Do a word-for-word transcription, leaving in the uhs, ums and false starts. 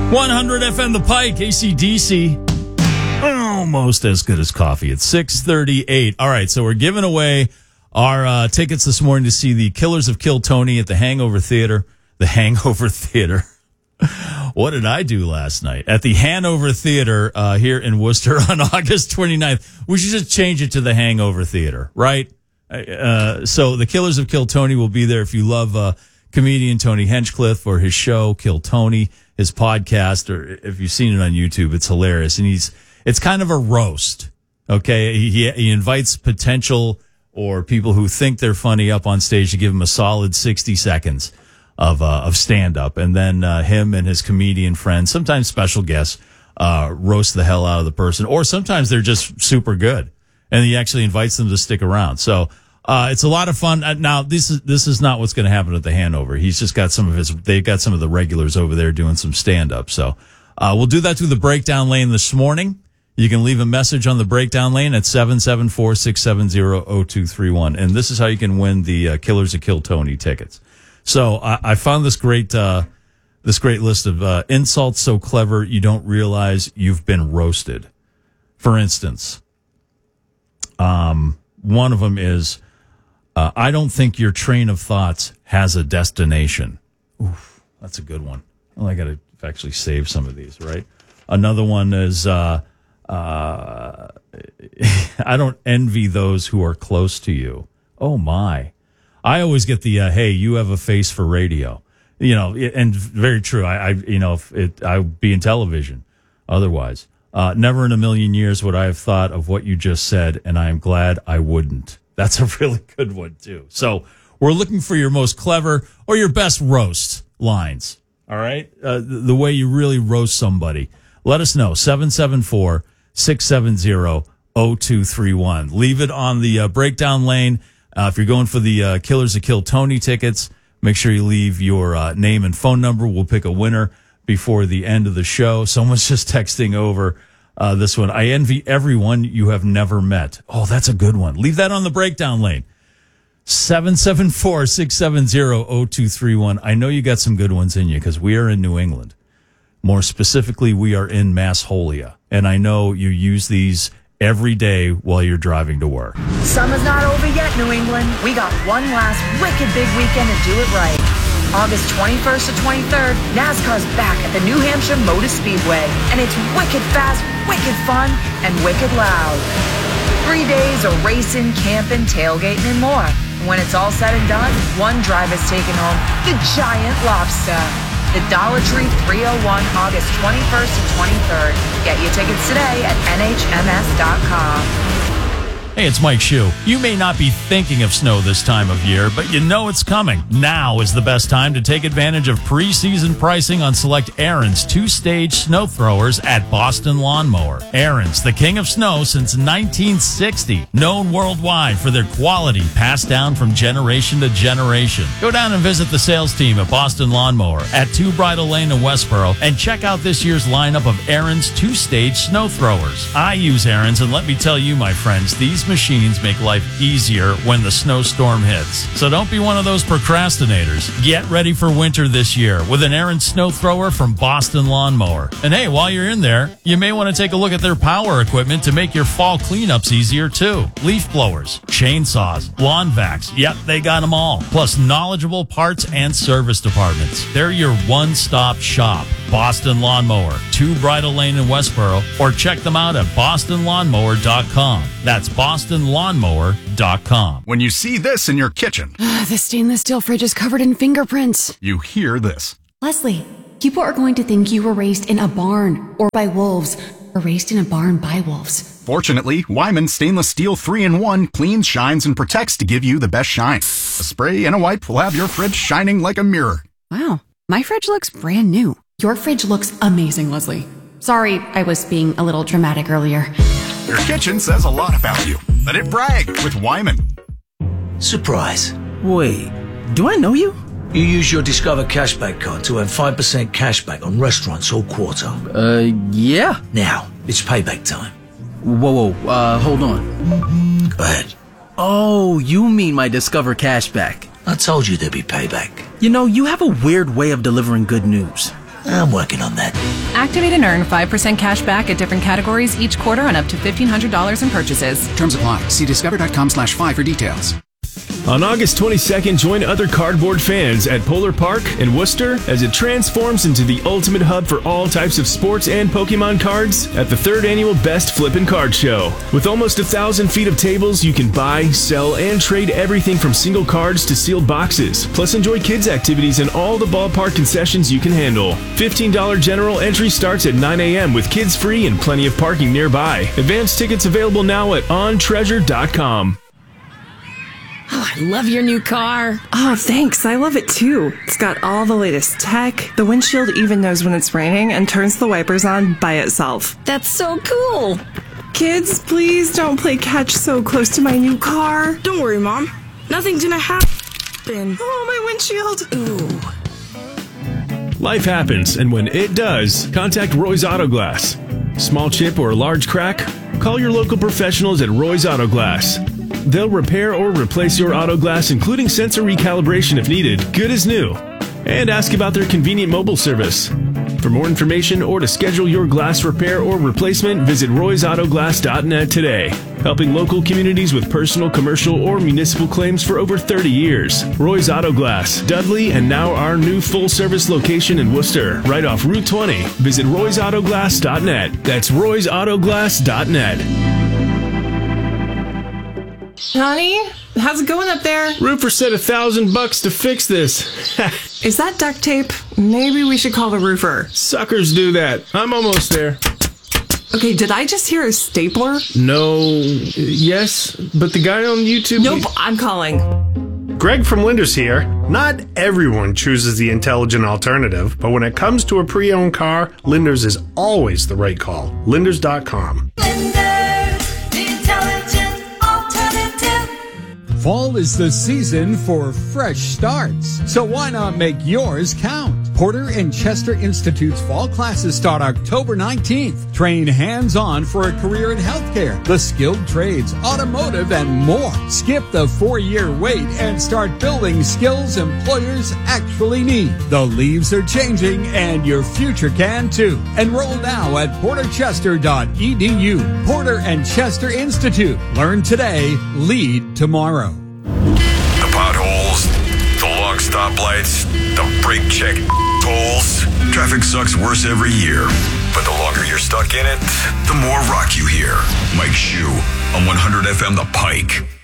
one hundred F M The Pike, A C D C. Almost as good as coffee. It's six thirty-eight. All right, so we're giving away our uh, tickets this morning to see the Killers of Kill Tony at the Hangover Theater. The Hangover Theater. What did I do last night? At the Hanover Theater uh, here in Worcester on August twenty-ninth. We should just change it to the Hangover Theater, right? Uh, so the Killers of Kill Tony will be there. If you love uh, comedian Tony Hinchcliffe or his show, Kill Tony, his podcast, or if you've seen it on YouTube, it's hilarious. And he's, it's kind of a roast. Okay. He, he invites potential or people who think they're funny up on stage to give him a solid sixty seconds of, uh, of stand up. And then, uh, him and his comedian friends, sometimes special guests, uh, roast the hell out of the person, or sometimes they're just super good and he actually invites them to stick around. So, Uh, it's a lot of fun. Uh, now, this is this is not what's going to happen at the Hanover. He's just got some of his, they've got some of the regulars over there doing some stand-up. So uh, we'll do that through the breakdown lane this morning. You can leave a message on the breakdown lane at seven seven four, six seven zero, zero two three one. And this is how you can win the uh, Killers of Kill Tony tickets. So I, I found this great uh, this great list of uh, insults so clever you don't realize you've been roasted. For instance, um, one of them is, Uh, I don't think your train of thoughts has a destination. Oof, that's a good one. Well, I got to actually save some of these, right? Another one is, uh, uh, I don't envy those who are close to you. Oh, my. I always get the, uh, hey, you have a face for radio. You know, and very true. I, I you know, if it, I would be in television otherwise. Uh, never in a million years would I have thought of what you just said, and I am glad I wouldn't. That's a really good one, too. So we're looking for your most clever or your best roast lines. All right? Uh, the, the way you really roast somebody. Let us know. seven seven four, six seven zero, zero two three one. Leave it on the uh, breakdown lane. Uh, if you're going for the uh, Killers of Kill Tony tickets, make sure you leave your uh, name and phone number. We'll pick a winner before the end of the show. Someone's just texting over Uh, this one. I envy everyone you have never met. Oh, that's a good one. Leave that on the breakdown lane. seven seven four, six seven zero, zero two three one. I know you got some good ones in you because we are in New England. More specifically, we are in Massholia. And I know you use these every day while you're driving to work. Summer's not over yet, New England. We got one last wicked big weekend to do it right. August twenty-first to twenty-third, NASCAR's back at the New Hampshire Motor Speedway, and it's wicked fast, wicked fun, and wicked loud. Three days of racing, camping, tailgating, and more. And when it's all said and done, one driver's taking home the giant lobster. The Dollar Tree three oh one, August twenty-first to twenty-third. Get your tickets today at N H M S dot com. Hey, it's Mike Shue. You may not be thinking of snow this time of year, but you know it's coming. Now is the best time to take advantage of preseason pricing on select Aaron's two-stage snow throwers at Boston Lawnmower. Aaron's, the king of snow since nineteen sixty. Known worldwide for their quality passed down from generation to generation. Go down and visit the sales team at Boston Lawnmower at Two Bridle Lane in Westboro and check out this year's lineup of Aaron's two-stage snow throwers. I use Aaron's, and let me tell you, my friends, these machines make life easier when the snowstorm hits. So don't be one of those procrastinators. Get ready for winter this year with an Aaron's snow thrower from Boston Lawnmower. And hey, while you're in there, you may want to take a look at their power equipment to make your fall cleanups easier too. Leaf blowers, chainsaws, lawn vacs. Yep, they got them all. Plus knowledgeable parts and service departments. They're your one-stop shop. Boston Lawnmower, Two Bridle Lane in Westboro, or check them out at boston lawnmower dot com. That's boston lawnmower dot com. When you see this in your kitchen, The stainless steel fridge is covered in fingerprints. you hear this. Leslie, people are going to think you were raised in a barn or by wolves or raised in a barn by wolves. Fortunately, Wyman Stainless Steel three in one cleans, shines, and protects to give you the best shine. A spray and a wipe will have your fridge shining like a mirror. Wow, my fridge looks brand new. Your fridge looks amazing, Leslie. Sorry, I was being a little dramatic earlier. Your kitchen says a lot about you. Let it brag with Wyman. Surprise. Wait, do I know you? You use your Discover Cashback card to earn five percent cashback on restaurants all quarter. Uh, yeah. Now, it's payback time. Whoa, whoa, uh, hold on. Go ahead. Oh, you mean my Discover Cashback. I told you there'd be payback. You know, you have a weird way of delivering good news. I'm working on that. Activate and earn five percent cash back at different categories each quarter on up to fifteen hundred dollars in purchases. Terms apply. See discover.com slash five for details. On August twenty-second, join other cardboard fans at Polar Park in Worcester as it transforms into the ultimate hub for all types of sports and Pokemon cards at the third annual Best Flippin' Card Show. With almost a thousand feet of tables, you can buy, sell, and trade everything from single cards to sealed boxes. Plus, enjoy kids' activities and all the ballpark concessions you can handle. fifteen dollars general entry starts at nine a.m. with kids free and plenty of parking nearby. Advance tickets available now at on treasure dot com. Oh, I love your new car. Oh, thanks. I love it too. It's got all the latest tech. The windshield even knows when it's raining and turns the wipers on by itself. That's so cool. Kids, please don't play catch so close to my new car. Don't worry, Mom. Nothing's gonna happen. Oh, my windshield. Ooh. Life happens, and when it does, contact Roy's Auto Glass. Small chip or large crack? Call your local professionals at Roy's Auto Glass. They'll repair or replace your auto glass, including sensor recalibration if needed, good as new. And ask about their convenient mobile service. For more information or to schedule your glass repair or replacement, visit roys auto glass dot net today. Helping local communities with personal, commercial, or municipal claims for over thirty years. Roy's Auto Glass, Dudley, and now our new full-service location in Worcester, right off Route twenty. Visit roys auto glass dot net. That's roys auto glass dot net. Honey, how's it going up there? Roofer said a thousand bucks to fix this. Is that duct tape? Maybe we should call the roofer. Suckers do that. I'm almost there. Okay, did I just hear a stapler? No, yes, but the guy on YouTube... Nope, I'm calling. Greg from Linders here. Not everyone chooses the intelligent alternative, but when it comes to a pre-owned car, Linders is always the right call. Linders dot com. Fall is the season for fresh starts, so why not make yours count? Porter and Chester Institute's fall classes start October nineteenth. Train hands-on for a career in healthcare, the skilled trades, automotive, and more. Skip the four-year wait and start building skills employers actually need. The leaves are changing, and your future can too. Enroll now at porter chester dot e d u. Porter and Chester Institute. Learn today, lead tomorrow. The potholes, the long stoplights, the brake check tolls. Traffic sucks worse every year. But the longer you're stuck in it, the more rock you hear. Mike Shue on one hundred F M The Pike.